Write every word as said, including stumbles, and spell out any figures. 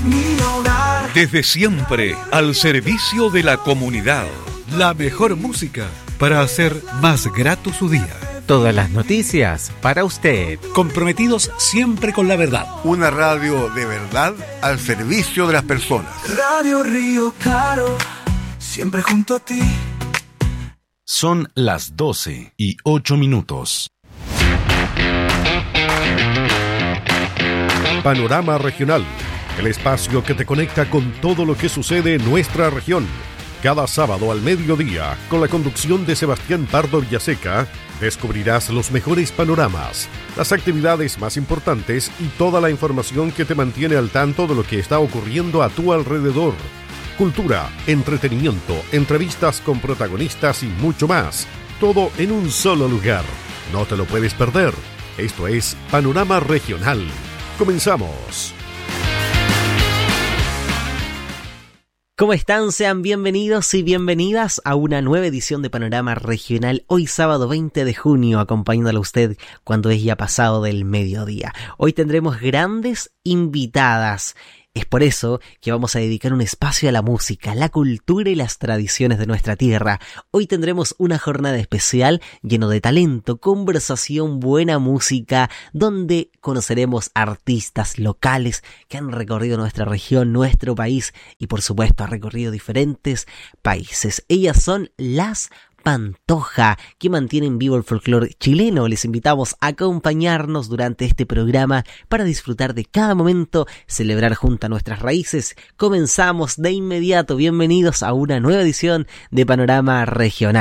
mi hogar. Desde siempre, al servicio de la comunidad. La mejor música para hacer más grato su día. Todas las noticias para usted. Comprometidos siempre con la verdad. Una radio de verdad al servicio de las personas. Radio Río Claro, siempre junto a ti. Son las doce y ocho minutos. Panorama Regional, el espacio que te conecta con todo lo que sucede en nuestra región. Cada sábado al mediodía, con la conducción de Sebastián Pardo Villaseca, descubrirás los mejores panoramas, las actividades más importantes y toda la información que te mantiene al tanto de lo que está ocurriendo a tu alrededor. Cultura, entretenimiento, entrevistas con protagonistas y mucho más. Todo en un solo lugar. No te lo puedes perder. Esto es Panorama Regional. Comenzamos. ¿Cómo están? Sean bienvenidos y bienvenidas a una nueva edición de Panorama Regional, hoy sábado veinte de junio, acompañándole a usted cuando es ya pasado del mediodía. Hoy tendremos grandes invitadas. Es por eso que vamos a dedicar un espacio a la música, la cultura y las tradiciones de nuestra tierra. Hoy tendremos una jornada especial lleno de talento, conversación, buena música, donde conoceremos artistas locales que han recorrido nuestra región, nuestro país y por supuesto han recorrido diferentes países. Ellas son las Pantoja, que mantienen vivo el folclore chileno. Les invitamos a acompañarnos durante este programa para disfrutar de cada momento, celebrar junto a nuestras raíces. Comenzamos de inmediato. Bienvenidos a una nueva edición de Panorama Regional.